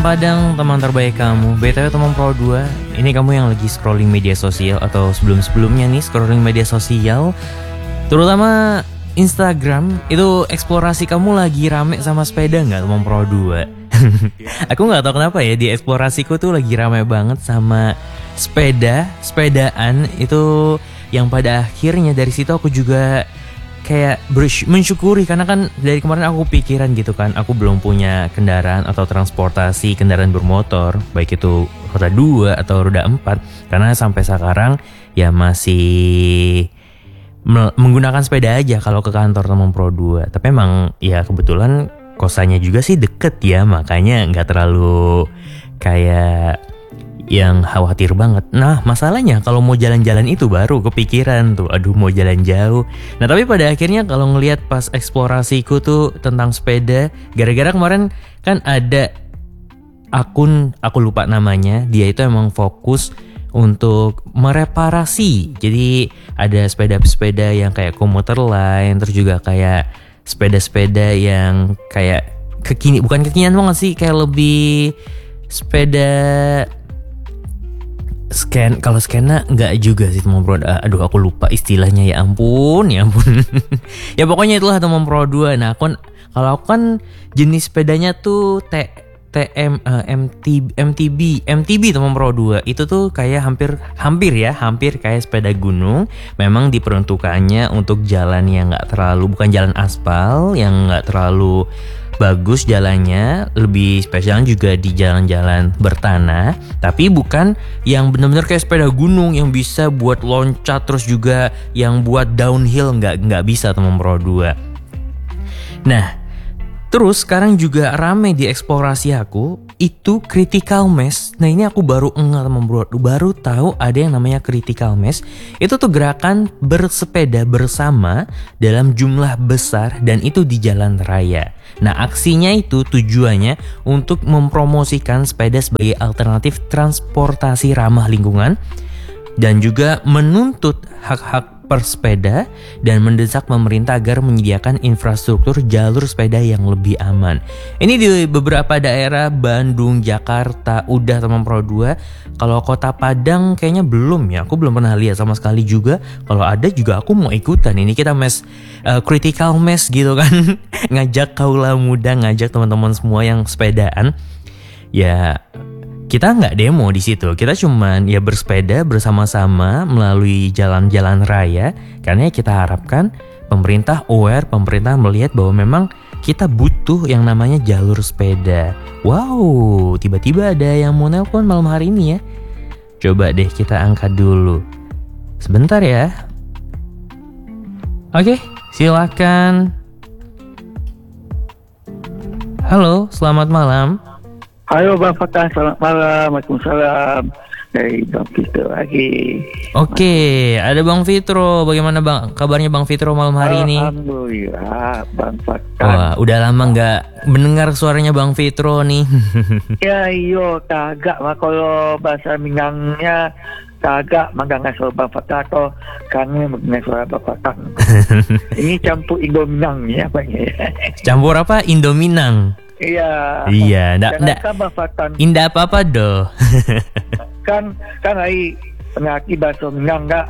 Padang, teman terbaik kamu. BTW teman Pro 2, ini kamu yang lagi scrolling media sosial atau sebelum-sebelumnya nih scrolling media sosial, terutama Instagram, itu eksplorasi kamu lagi rame sama sepeda nggak teman Pro 2? Aku nggak tahu kenapa ya, di eksplorasiku tuh lagi rame banget sama sepedaan itu, yang pada akhirnya dari situ aku juga kayak mensyukuri, karena kan dari kemarin aku pikiran gitu kan, aku belum punya kendaraan atau transportasi kendaraan bermotor, baik itu roda 2 atau roda 4, karena sampai sekarang ya masih menggunakan sepeda aja kalau ke kantor teman Pro 2. Tapi emang ya kebetulan kosannya juga sih deket ya, makanya nggak terlalu kayak yang khawatir banget. Nah masalahnya kalau mau jalan-jalan itu baru kepikiran tuh, aduh mau jalan jauh. Nah tapi pada akhirnya kalau ngelihat pas eksplorasiku tuh tentang sepeda, gara-gara kemarin kan ada akun, aku lupa namanya, dia itu emang fokus untuk mereparasi. Jadi ada sepeda-sepeda yang kayak komuter lain, terus juga kayak sepeda-sepeda yang kayak bukan kekinian banget sih, kayak lebih sepeda kalau skena enggak juga sih teman Pro. Aduh aku lupa istilahnya, ya ampun. Ya pokoknya itulah teman Pro 2. Nah kalau aku kan jenis sepedanya tuh MTB teman Pro 2. Itu tuh kayak hampir kayak sepeda gunung. Memang diperuntukannya untuk jalan yang bukan jalan aspal, yang nggak terlalu bagus jalannya, lebih spesial juga di jalan-jalan bertanah, tapi bukan yang benar-benar kayak sepeda gunung yang bisa buat loncat, terus juga yang buat downhill, nggak bisa teman Pro 2. Nah terus sekarang juga rame di eksplorasi aku itu critical mass. Nah ini aku baru teman Bro, baru tahu ada yang namanya critical mass. Itu tuh gerakan bersepeda bersama dalam jumlah besar, dan itu di jalan raya. Nah aksinya itu tujuannya untuk mempromosikan sepeda sebagai alternatif transportasi ramah lingkungan, dan juga menuntut hak-hak persepeda, dan mendesak pemerintah agar menyediakan infrastruktur jalur sepeda yang lebih aman. Ini di beberapa daerah, Bandung, Jakarta udah teman Pro 2. Kalau Kota Padang kayaknya belum ya, aku belum pernah lihat sama sekali juga. Kalau ada juga aku mau ikutan. Ini kita critical mass gitu kan. Ngajak kaula muda, ngajak teman-teman semua yang sepedaan. Ya kita nggak demo di situ, kita cuman ya bersepeda bersama-sama melalui jalan-jalan raya, karena kita harapkan pemerintah aware, pemerintah melihat bahwa memang kita butuh yang namanya jalur sepeda. Wow, tiba-tiba ada yang mau nelpon malam hari ini ya. Coba deh kita angkat dulu. Sebentar ya. Oke, silakan. Halo, selamat malam. Halo Bang Fatah, selamat malam. Waalaikumsalam. Dari Bang Fitro lagi. Oke, ada Bang Fitro. Bagaimana Bang kabarnya Bang Fitro malam hari ini? Alhamdulillah Bang Fatah. Wah, udah lama nggak mendengar suaranya Bang Fitro nih. Ya iyo, kagak mah kalau bahasa Minangnya kagak mangga suara Bang Fatah, atau kangen mendengar suara Bang Fatah. Ini campur Indo-Minang ya apa ya? Campur apa? Indo-Minang. Iya, ndak indah apa doh. kan hari pengerti bahasa Minang enggak?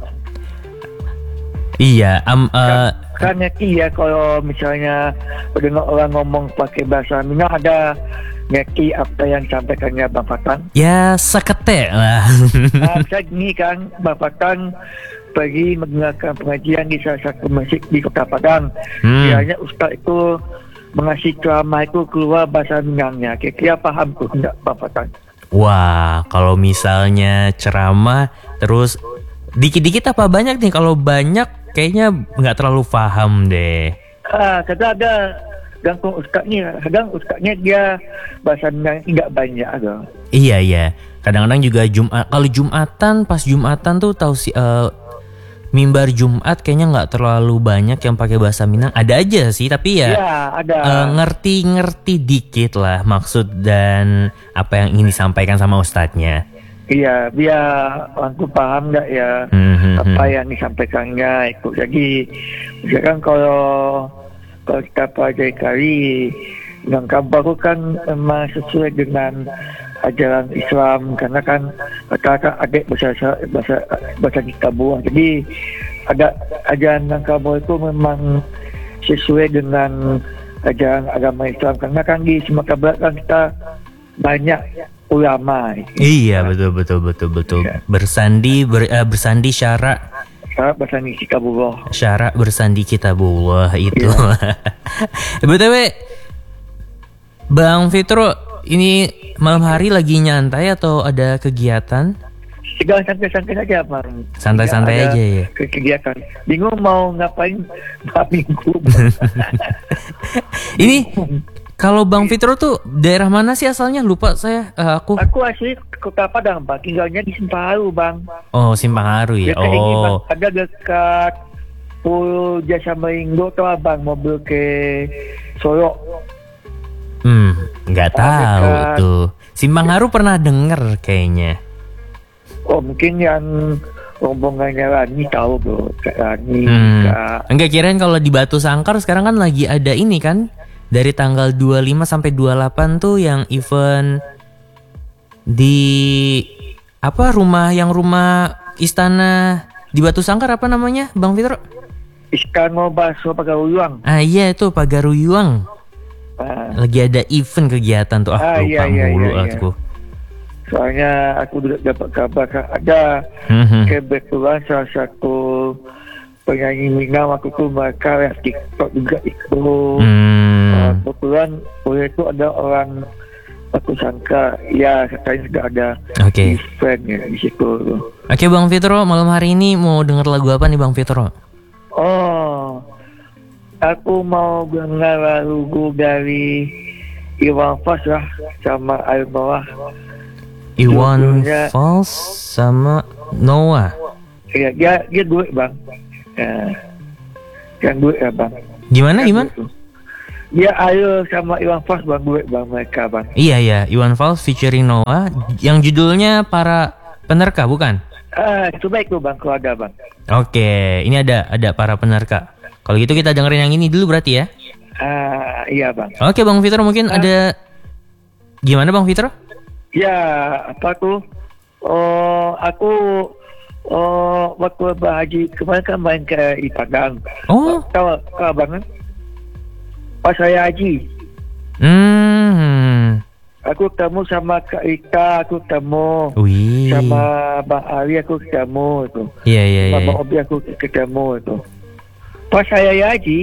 Iya, kan ngerti ya, kalau misalnya dengar orang ngomong pakai bahasa Minang, ada ngerti apa yang disampaikannya Bang Fatan? Ya, sekete lah. Saya gini kan, Bang Fatan pergi mendengarkan pengajian di salah satu masjid di Kota Padang. Biasanya ustaz itu mengasih ceramah itu keluar bahasa Minangnya. Kira-kira paham tuh enggak Bang Fatan? Wah, kalau misalnya ceramah terus dikit-dikit apa banyak nih? Kalau banyak kayaknya nggak terlalu paham deh. Kadang ada gantung ustaznya, kadang ustaznya dia bahasa Minang enggak banyak ada. Iya. Kadang-kadang juga kalau Jumatan, pas Jumatan tuh tahu sih mimbar Jumat kayaknya nggak terlalu banyak yang pakai bahasa Minang. Ada aja sih, tapi ya ada. Ngerti dikit lah maksud dan apa yang ingin disampaikan sama ustadznya. Iya, biar orang tuh paham nggak ya apa yang disampaikannya itu. Jadi misalkan kalau kita pelajari kali yang kabar kan memang sesuai dengan ajaran Islam, karena kan kakak adik bahasa kita buah, jadi ada ajaran yang kabar itu memang sesuai dengan ajaran agama Islam, karena kan di Sumatera Barat kan kita banyak ulama. Iya, betul. Ya. Bersandi syarak bersandi kitabullah. Syarak bersandi kitabullah itu. Iya. BTW, Bang Fitro, ini malam hari lagi nyantai atau ada kegiatan? Segala santai-santai saja, Bang. Santai-santai aja ya. Kegiatan. Bingung mau ngapain minggu. Ini kalau Bang Fitro tuh daerah mana sih asalnya? Lupa saya. Aku asli Kota Padang, Bang. Tinggalnya di Simpang Haru, Bang. Oh, Simpang Haru ya. Dekat ini, Bang. Ada dekat Pulau Jasa Maringgo tuh, Bang. Mobil ke Solo. Nggak tahu tuh. Simpang Haru pernah denger kayaknya. Oh, mungkin yang rombongannya Rani tahu, bro. Rani. Enggak, kirain kalau di Batu Sangkar sekarang kan lagi ada ini kan. Dari tanggal 25 sampai 28 tuh yang event di rumah istana di Batu Sangkar, apa namanya, Bang Fitro? Istana Bakso Pagaruyuang. Iya itu Pagaruyuang. Lagi ada event kegiatan tuh. Lupa mulu aku. Soalnya aku dapat kabar ada kebetulan salah satu penyanyi Minang waktu itu mereka lihat TikTok juga itu. Kebetulan itu ada orang aku sangka katanya sudah ada event ya di situ. Oke, Bang Fitro, malam hari ini mau denger lagu apa nih, Bang Fitro? Oh, aku mau dengar lagu dari Iwan Fals lah sama Air Bawah. Iwan Fals sama Noah. Iya, dia duit, Bang. Yang duit ya, Bang. Gimana? Dia Air sama Iwan Fals, Bang, duit, Bang, mereka, Bang. Iya, Iwan Fals featuring Noah, yang judulnya Para Penerka, bukan? Coba itu, Bang, kalau ada, Bang. Oke, ini ada Para Penerka. Kalau gitu kita dengerin yang ini dulu berarti ya? Iya, Bang. Oke, Bang Fitro, mungkin ada gimana, Bang Fitro? Ya, apa tuh? Aku waktu berhaji kemarin kan main ke Padang. Oh. Tahu banget. Pas saya haji. Aku ketemu sama Kak Ika, aku ketemu. Sama Bang Ali aku ketemu itu. Iya. Sama Bang Obi aku ketemu itu. Pas saya haji.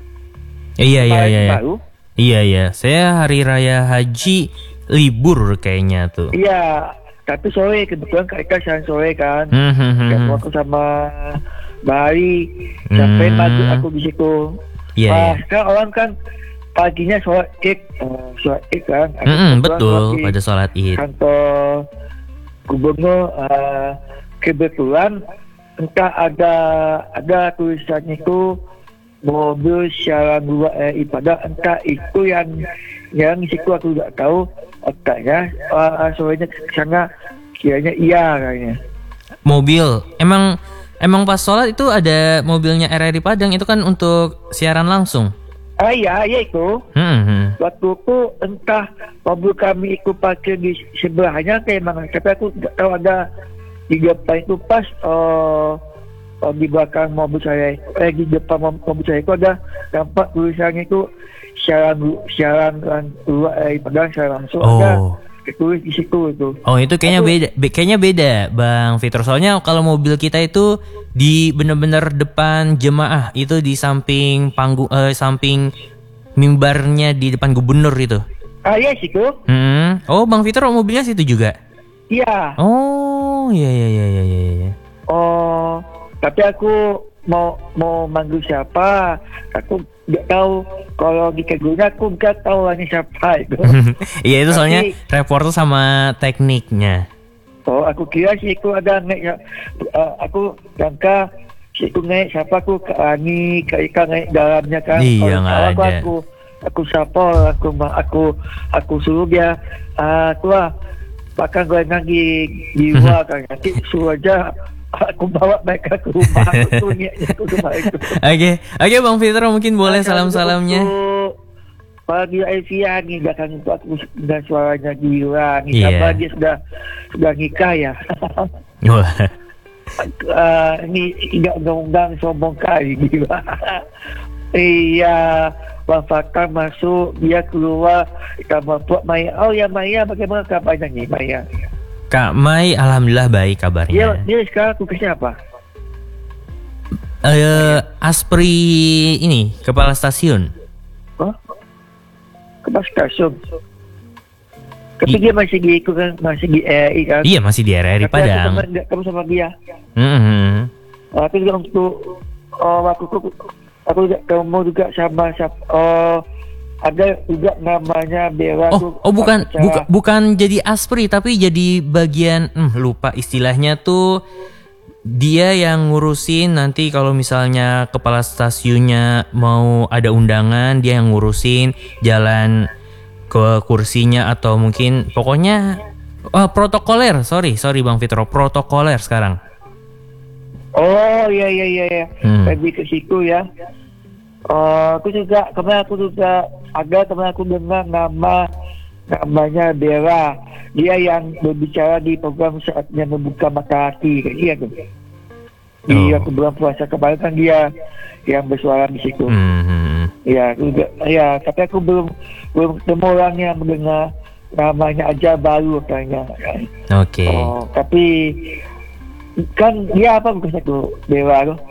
Iya. Iya. Saya hari raya haji libur kayaknya tuh. Iya, tapi sore kebetulan Kak Ika siang sore kan. Ketemu aku sama Bali sampai maghrib aku di situ. Iya. Sekarang orang kan paginya sholat id kan. Betul, pada sholat id. Kantor gubernur kebetulan entah ada tulisannya itu mobil siaran luar ibadah, entah itu yang situ aku tidak tahu. Katanya sorenya kesana kiranya iya kayaknya. Mobil emang pas sholat itu ada mobilnya RRI Padang itu kan untuk siaran langsung. Iya itu. Waktu itu entah mobil kami itu parkir di sebelahnya kayak mana, tapi aku tidak tahu ada di depan itu pas di belakang mobil saya, di depan mobil saya itu ada nampak tulisannya itu siaran luar Padang siaran langsung ada ditulis di situ itu. Oh, itu kayaknya beda Bang Fitro. Soalnya kalau mobil kita itu di benar-benar depan jemaah, itu di samping panggung samping mimbarnya di depan gubernur itu. Iya situ. Oh, Bang Fitro mobilnya situ juga? Iya. Oh, iya. Oh, tapi aku mau manggil siapa? Aku nggak tahu. Kalau di kegunya aku nggak tahu lagi siapa itu. Iya, itu soalnya reporter sama tekniknya. Oh, aku kira sih itu ada naik. Aku sangka si itu naik siapa, aku ke Ani, ke Ika naik dalamnya kan. Iya, nggak ada. Aku sapol, aku suruh dia. Aku bahkan gue lagi di luar kan. Nanti suruh aja. Aku bawa mereka ke rumah. Oke, Bang Fitro, mungkin boleh salam-salamnya. Kalau dia Elvia ni belakang itu aku dengar suaranya gila ni. Iya. Sama dia sudah nikah ya. Wah. Ni ingat undang-undang sombong kali gila. Iya, Bang Fakar masuk, dia keluar, kamu buat Maya. Oh ya Maya, bagaimana kabarnya ni Maya? Kak Mai, alhamdulillah baik kabarnya. Dia sekarang tugasnya apa? Aspri ini, kepala stasiun. Oh? Kepala stasiun. Tapi dia masih di itu kan, masih di RRI kan? Iya, masih di RRI Tapi Padang. kamu sama dia. Mhm. Aku juga untuk aku juga kamu juga sama ada juga namanya Bella tuh. Bukan jadi Aspri tapi jadi bagian lupa istilahnya tuh, dia yang ngurusin nanti kalau misalnya kepala stasiunnya mau ada undangan, dia yang ngurusin jalan ke kursinya atau mungkin pokoknya protokoler. Sorry Bang Fitro, protokoler sekarang. Oh iya. Pergi ke situ ya. Aku juga ada teman aku dengar namanya Bella. Dia yang berbicara di program Saatnya Membuka Mata Hati. Iya tuh. Di waktu bulan puasa kemarin kan dia yang bersuara di situ. Ya, tapi aku belum ketemu orang yang mendengar namanya aja baru katanya. Oke. Tapi kan dia apa bukannya tuh Bella tuh?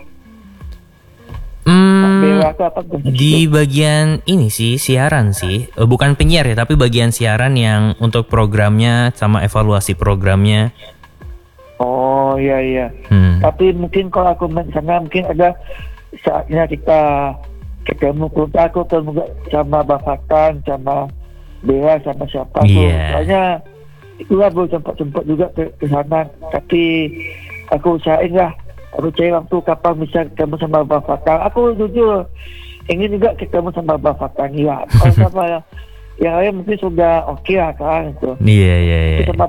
Bella tuh apa bukannya? Di bagian ini sih siaran sih, bukan penyiar ya, tapi bagian siaran yang untuk programnya sama evaluasi programnya. Oh iya. Tapi mungkin kalau aku main sana mungkin ada saatnya kita ketemu. Aku ketemu sama Bang Fatan, sama Bella, sama siapa tuh. Soalnya itulah belum sempat juga ke sana. Tapi aku usahain lah. Aku cari waktu kapan bisa ketemu sama Bang Fatan. Aku jujur ingin juga ketemu sama Bang Fatan ya. Kalau sama yang lain mungkin sudah oke lah kan itu. Iya. Sama